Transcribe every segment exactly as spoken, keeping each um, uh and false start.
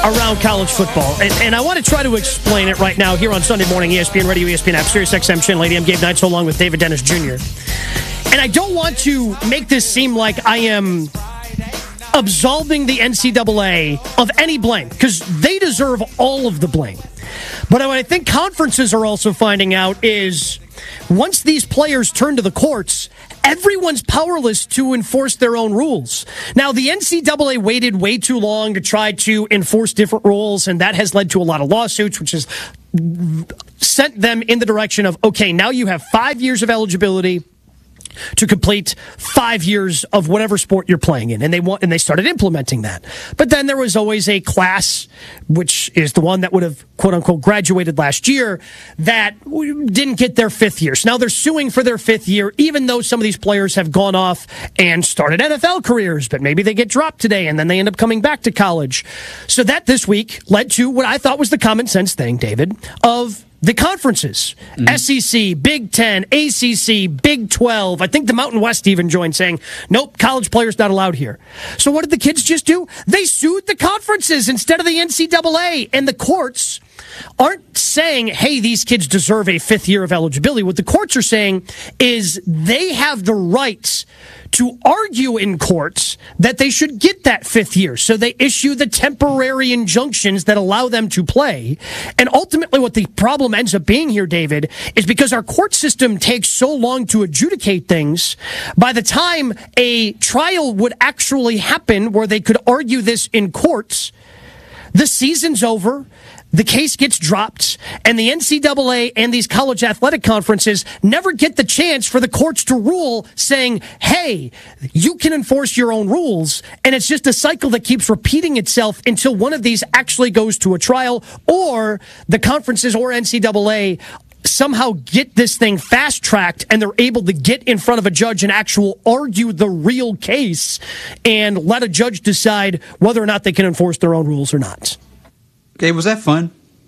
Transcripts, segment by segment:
around college football. And, and I want to try to explain it right now here on Sunday morning, E S P N Radio, E S P N app, Sirius X M Channel eighty. I'm Gabe Knight, along with David Dennis Junior And I don't want to make this seem like I am absolving the N C double A of any blame, because they deserve all of the blame. But what I think conferences are also finding out is once these players turn to the courts, everyone's powerless to enforce their own rules. Now, the N C double A waited way too long to try to enforce different rules, and that has led to a lot of lawsuits, which has sent them in the direction of, okay, now you have five years of eligibility to complete five years of whatever sport you're playing in. And they want, and they started implementing that. But then there was always a class, which is the one that would have, quote unquote, graduated last year, that didn't get their fifth year. So now they're suing for their fifth year, even though some of these players have gone off and started N F L careers, but maybe they get dropped today and then they end up coming back to college. So that this week led to what I thought was the common sense thing, David, of the conferences, mm-hmm. S E C, Big Ten, A C C, Big twelve. I think the Mountain West even joined saying, nope, college players not allowed here. So what did the kids just do? They sued the conferences instead of the N C double A. And the courts aren't saying, hey, these kids deserve a fifth year of eligibility. What the courts are saying is they have the rights to argue in courts that they should get that fifth year. So they issue the temporary injunctions that allow them to play. And ultimately what the problem ends up being here, David, is because our court system takes so long to adjudicate things, by the time a trial would actually happen where they could argue this in courts, the season's over, the case gets dropped, and the N C double A and these college athletic conferences never get the chance for the courts to rule saying, hey, you can enforce your own rules. And it's just a cycle that keeps repeating itself until one of these actually goes to a trial, or the conferences or N C double A somehow get this thing fast-tracked and they're able to get in front of a judge and actually argue the real case and let a judge decide whether or not they can enforce their own rules or not. Okay, was that fun?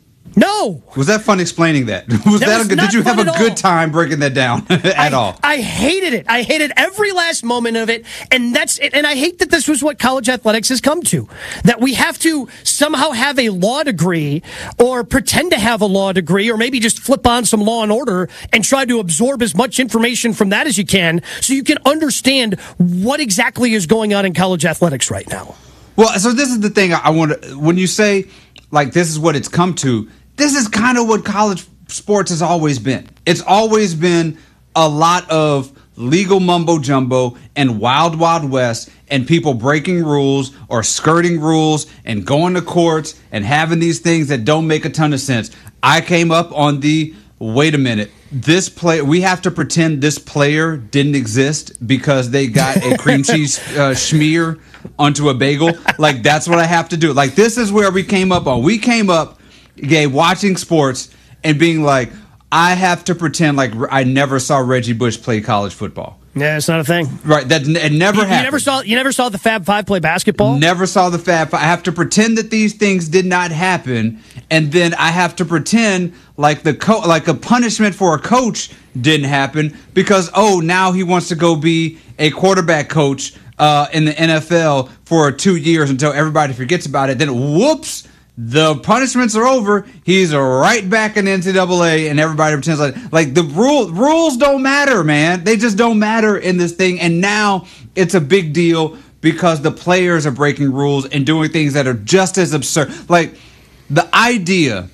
No. Was that fun explaining that? Was that, that was a good, did you have a good all. time breaking that down at I, all? I hated it. I hated every last moment of it. And that's it. And I hate that this was what college athletics has come to. That we have to somehow have a law degree or pretend to have a law degree, or maybe just flip on some Law and Order and try to absorb as much information from that as you can so you can understand what exactly is going on in college athletics right now. Well, so this is the thing I want to, when you say, like, this is what it's come to, this is kind of what college sports has always been. It's always been a lot of legal mumbo jumbo and wild, wild west, and people breaking rules or skirting rules and going to courts and having these things that don't make a ton of sense. I came up on the, wait a minute, this player, we have to pretend this player didn't exist because they got a cream cheese uh, schmear onto a bagel. Like, that's what I have to do. Like, this is where we came up on. We came up, Gabe, watching sports and being like, I have to pretend like I never saw Reggie Bush play college football. Yeah, it's not a thing. Right, that it never you, happened. You never saw. You never saw the Fab Five play basketball. Never saw the Fab Five. I have to pretend that these things did not happen, and then I have to pretend like the co- like a punishment for a coach didn't happen because oh now he wants to go be a quarterback coach uh, in the N F L for two years until everybody forgets about it. Then whoops. The punishments are over. He's right back in the N C double A, and everybody pretends like like the rule rules don't matter, man. They just don't matter in this thing. And now it's a big deal because the players are breaking rules and doing things that are just as absurd. Like the idea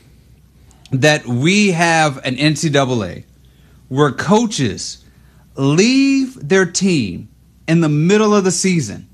that we have an N C double A where coaches leave their team in the middle of the season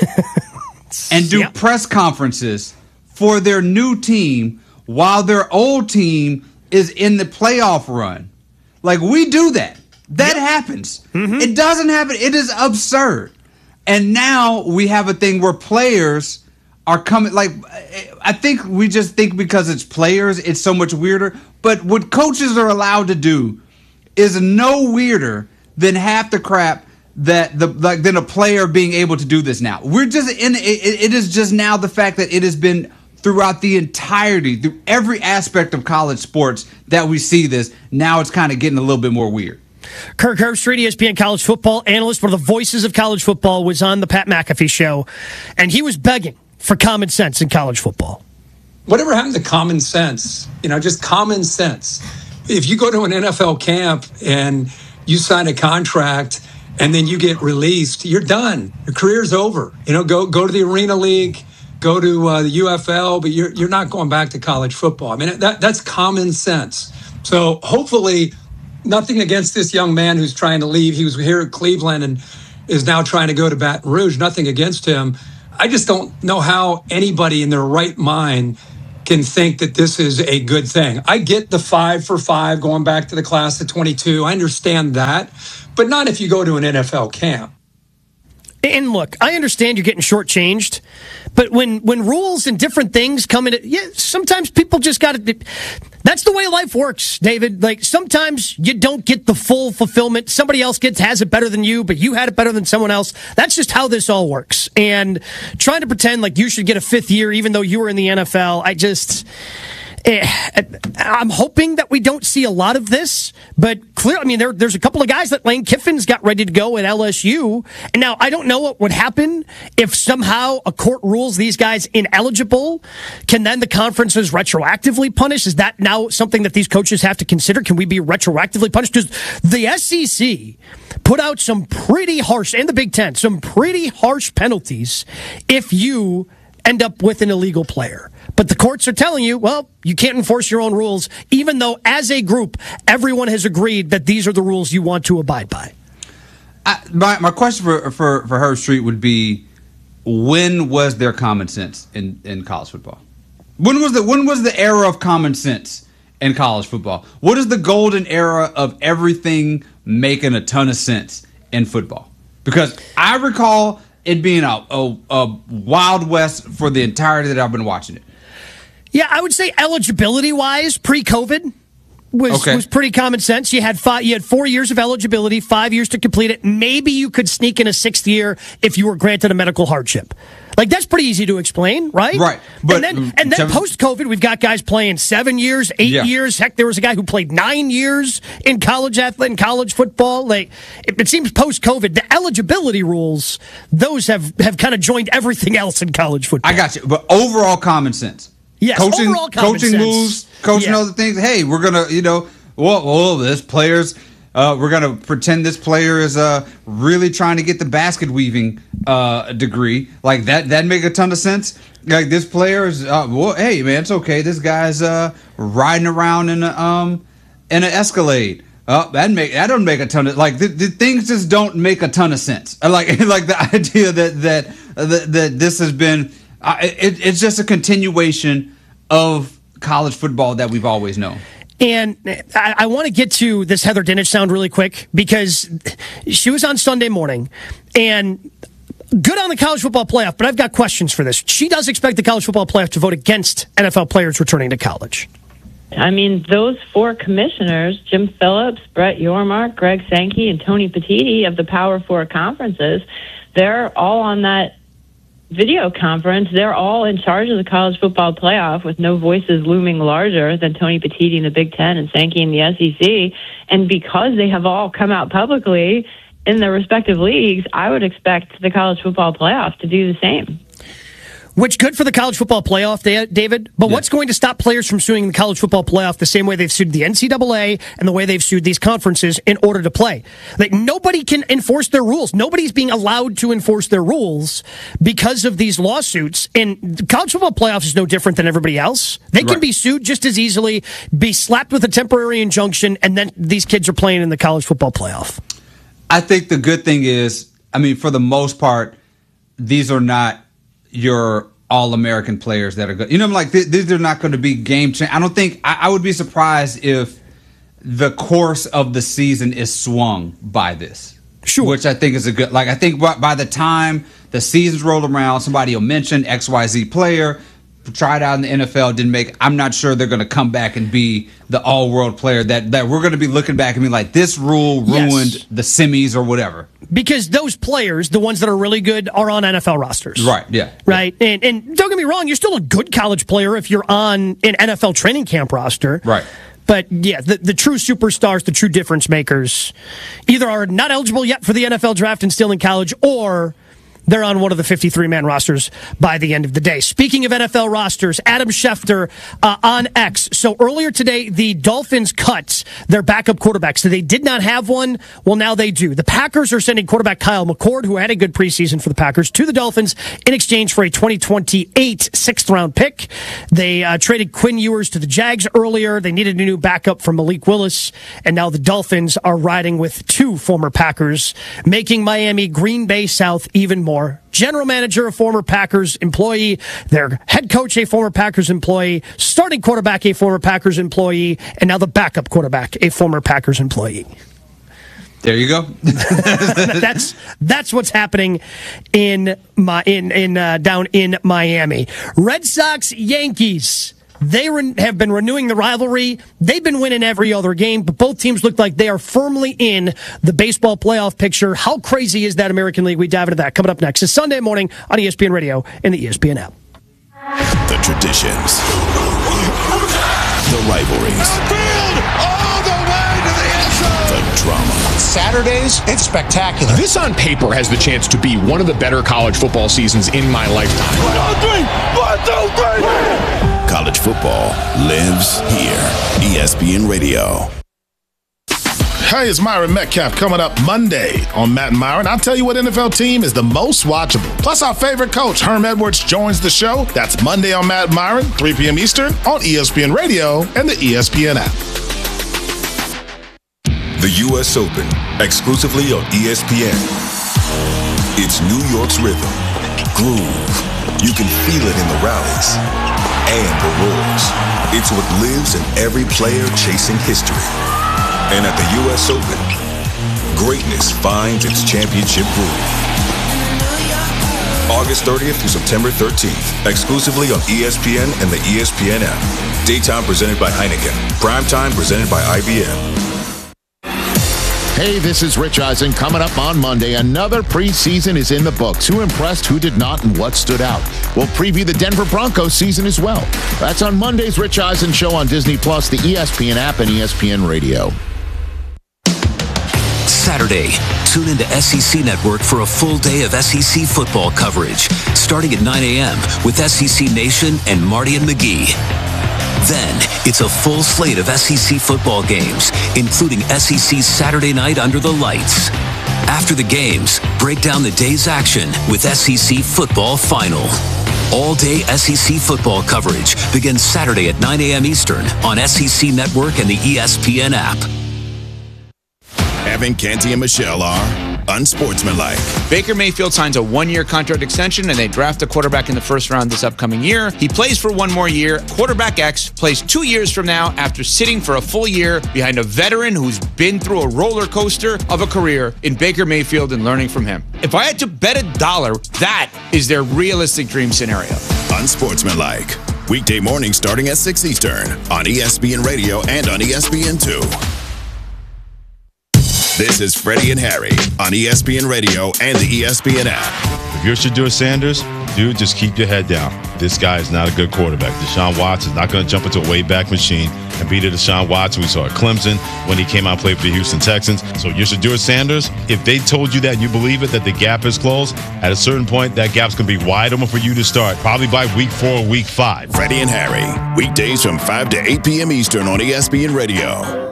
and do yep. press conferences for their new team while their old team is in the playoff run. Like, we do that. That yep. happens. Mm-hmm. It doesn't happen. It is absurd. And now we have a thing where players are coming. Like, I think we just think because it's players, it's so much weirder. But what coaches are allowed to do is no weirder than half the crap that the like than a player being able to do this now. We're just in it, it is just now the fact that it has been throughout the entirety, through every aspect of college sports that we see this. Now it's kind of getting a little bit more weird. Kirk Herbstreit, E S P N college football analyst, one of the voices of college football, was on the Pat McAfee show, and he was begging for common sense in college football. whatever happened to common sense? You know, just common sense. If you go to an N F L camp and you sign a contract and then you get released, you're done. Your career's over. You know, go go to the Arena League, go to uh, the U F L, but you're you're not going back to college football. I mean, that that's common sense. So hopefully, nothing against this young man who's trying to leave. He was here at Cleveland and is now trying to go to Baton Rouge. Nothing against him. I just don't know how anybody in their right mind can think that this is a good thing. I get the five for five going back to the class of twenty-two. I understand that, but not if you go to an N F L camp. And look, I understand you're getting shortchanged, but when when rules and different things come in, yeah, sometimes people just got to. That's the way life works, David. Like, sometimes you don't get the full fulfillment. Somebody else gets has it better than you, but you had it better than someone else. That's just how this all works. And trying to pretend like you should get a fifth year even though you were in the N F L, I just. I'm hoping that we don't see a lot of this, but clearly, I mean, there, there's a couple of guys that Lane Kiffin's got ready to go at L S U. And now I don't know what would happen if somehow a court rules these guys ineligible. Can then the conferences retroactively punish? Is that now something that these coaches have to consider? Can we be retroactively punished? Because the S E C put out some pretty harsh, and the Big Ten, some pretty harsh penalties if you end up with an illegal player. But the courts are telling you, well, you can't enforce your own rules, even though as a group, everyone has agreed that these are the rules you want to abide by. I, my, my question for, for, for Herb Street would be, when was there common sense in, in college football? When was the when was the era of common sense in college football? What is the golden era of everything making a ton of sense in football? Because I recall it being a, a, a Wild West for the entirety that I've been watching it. Yeah, I would say eligibility-wise, pre-COVID was okay. was pretty common sense. You had five, you had four years of eligibility, five years to complete it. Maybe you could sneak in a sixth year if you were granted a medical hardship. Like, that's pretty easy to explain, right? Right. But, and then, and then post-COVID, we've got guys playing seven years, eight yeah. years. Heck, there was a guy who played nine years in college athlete in college football. Like, it, it seems post-COVID, the eligibility rules, those have, have kind of joined everything else in college football. I got you. But overall common sense. Yes, coaching, overall common coaching sense. moves, coaching yeah. other things. Hey, we're gonna, you know, well, well this player's. Uh, we're gonna pretend this player is uh, really trying to get the basket weaving uh, degree. Like that, that make a ton of sense. Like this player is, uh, well, hey man, it's okay. This guy's uh, riding around in a um in an Escalade. Oh, that make that don't make a ton of like the, the things just don't make a ton of sense. I like like the idea that that that, that this has been. Uh, it, it's just a continuation of college football that we've always known. And I, I want to get to this Heather Dinich sound really quick because she was on Sunday morning and good on the college football playoff, but I've got questions for this. She does expect the college football playoff to vote against N F L players returning to college. I mean, those four commissioners, Jim Phillips, Brett Yormark, Greg Sankey, and Tony Petitti of the Power Four conferences, they're all on that video conference. They're all in charge of the college football playoff with no voices looming larger than Tony Petitti in the Big Ten and Sankey in the S E C. And because they have all come out publicly in their respective leagues, I would expect the college football playoff to do the same. Which good for the college football playoff, David. But yeah. What's going to stop players from suing the college football playoff the same way they've sued the N C double A and the way they've sued these conferences in order to play? Like, nobody can enforce their rules. Nobody's being allowed to enforce their rules because of these lawsuits. And the college football playoff is no different than everybody else. They can right. be sued just as easily, be slapped with a temporary injunction, and then these kids are playing in the college football playoff. I think the good thing is, I mean, for the most part, these are not your all-American players that are good. You know, like th- these are not going to be game changers. I don't think I-, I would be surprised if the course of the season is swung by this. Sure. Which I think is a good, like, I think by, by the time the season's rolled around, somebody will mention X Y Z player, tried out in the N F L, didn't make, I'm not sure they're going to come back and be the all-world player that, that we're going to be looking back and be like, this rule ruined yes. the semis or whatever. Because those players, the ones that are really good, are on N F L rosters. Right, yeah. Right? Yeah. And, and don't get me wrong, you're still a good college player if you're on an N F L training camp roster. Right. But, yeah, the, the true superstars, the true difference makers, either are not eligible yet for the N F L draft and still in college, or they're on one of the fifty-three man rosters by the end of the day. Speaking of N F L rosters, Adam Schefter uh, on X. So earlier today, the Dolphins cut their backup quarterback. So they did not have one. Well, now they do. The Packers are sending quarterback Kyle McCord, who had a good preseason for the Packers, to the Dolphins in exchange for a twenty twenty-eight sixth round pick. They uh, traded Quinn Ewers to the Jags earlier. They needed a new backup for Malik Willis. And now the Dolphins are riding with two former Packers, making Miami Green Bay South even more. General manager, a former Packers employee. Their head coach, a former Packers employee. Starting quarterback, a former Packers employee. And now the backup quarterback, a former Packers employee. There you go. that's that's what's happening in my in in uh, down in Miami. Red Sox, Yankees. They re- have been renewing the rivalry. They've been winning every other game, but both teams look like they are firmly in the baseball playoff picture. How crazy is that American League? We dive into that coming up next. It's Sunday morning on E S P N Radio and the E S P N app. The traditions, the rivalries, all the way to the inside. The drama. Saturdays, it's spectacular. This on paper has the chance to be one of the better college football seasons in my lifetime. One, two, three. One, two, three. College football lives here. E S P N Radio. Hey, it's Myron Metcalf coming up Monday on Matt and Myron. I'll tell you what N F L team is the most watchable. Plus, our favorite coach, Herm Edwards, joins the show. That's Monday on Matt and Myron, three p.m. Eastern on E S P N Radio and the E S P N app. The U S Open, exclusively on E S P N. It's New York's rhythm, groove. You can feel it in the rallies and the roars. It's what lives in every player chasing history. And at the U S Open, greatness finds its championship groove. August thirtieth through September thirteenth, exclusively on E S P N and the E S P N app. Daytime presented by Heineken. Primetime presented by I B M. Hey, this is Rich Eisen. Coming up on Monday, another preseason is in the books. Who impressed, who did not, and what stood out? We'll preview the Denver Broncos season as well. That's on Monday's Rich Eisen Show on Disney Plus, the E S P N app, and E S P N Radio. Saturday, tune into S E C Network for a full day of S E C football coverage, starting at nine a.m. with S E C Nation and Marty and McGee. Then, it's a full slate of S E C football games, including S E C's Saturday Night Under the Lights. After the games, break down the day's action with S E C Football Final. All-day S E C football coverage begins Saturday at nine a.m. Eastern on S E C Network and the E S P N app. Evan, Canty, and Michelle are unsportsmanlike. Baker Mayfield signs a one-year contract extension, and they draft a quarterback in the first round this upcoming year. He plays for one more year. Quarterback X plays two years from now after sitting for a full year behind a veteran who's been through a roller coaster of a career in Baker Mayfield and learning from him. If I had to bet a dollar, that is their realistic dream scenario. Unsportsmanlike. Weekday morning starting at six Eastern on E S P N Radio and on E S P N two. This is Freddie and Harry on E S P N Radio and the E S P N app. If you're Shedeur Sanders, dude, just keep your head down. This guy is not a good quarterback. Deshaun Watson is not going to jump into a way-back machine and beat a Deshaun Watson we saw at Clemson when he came out and played for the Houston Texans. So you're Shedeur Sanders. If they told you that and you believe it, that the gap is closed, at a certain point, that gap's going to be wide open for you to start, probably by week four or week five. Freddie and Harry, weekdays from five to eight p.m. Eastern on E S P N Radio.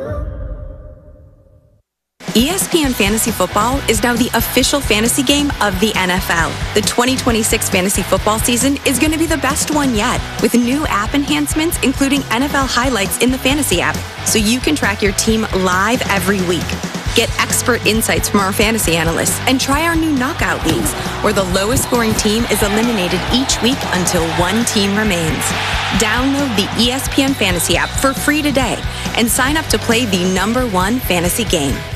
E S P N Fantasy Football is now the official fantasy game of the N F L. The twenty twenty-six fantasy football season is going to be the best one yet, with new app enhancements, including N F L highlights in the fantasy app, so you can track your team live every week. Get expert insights from our fantasy analysts and try our new knockout leagues, where the lowest scoring team is eliminated each week until one team remains. Download the E S P N Fantasy app for free today and sign up to play the number one fantasy game.